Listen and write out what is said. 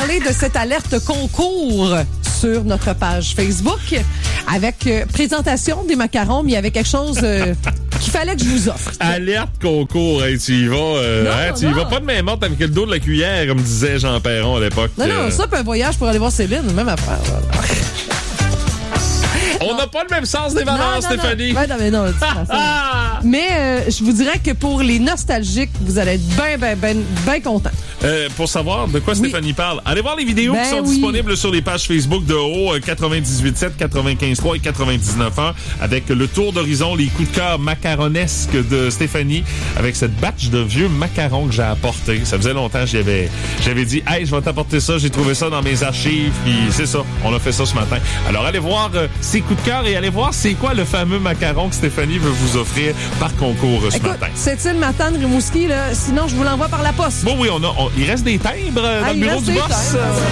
parler de cette alerte concours sur notre page Facebook avec présentation des macarons, mais il y avait quelque chose qu'il fallait que je vous offre. Alerte concours, hey, tu y vas, tu y vas pas de main morte avec le dos de la cuillère, comme disait Jean Perron à l'époque. Non, ça, puis un voyage pour aller voir Céline, même affaire. On n'a pas le même sens des valeurs, Stéphanie. Non. Mais je vous dirais que pour les nostalgiques, vous allez être bien contents. Pour savoir de quoi Stéphanie parle, allez voir les vidéos qui sont disponibles sur les pages Facebook de Haut 98.7, 95.3 et 99.1 avec le tour d'horizon, les coups de cœur macaronesques de Stéphanie avec cette batch de vieux macarons que j'ai apporté. Ça faisait longtemps que j'avais dit « Hey, je vais t'apporter ça, j'ai trouvé ça dans mes archives. » Puis c'est ça, on a fait ça ce matin. Alors allez voir ces coups de cœur et allez voir c'est quoi le fameux macaron que Stéphanie veut vous offrir par concours ce matin. C'est-il Matane Rimouski, là? Sinon, je vous l'envoie par la poste. Bon, oui, il reste des timbres dans le bureau du boss.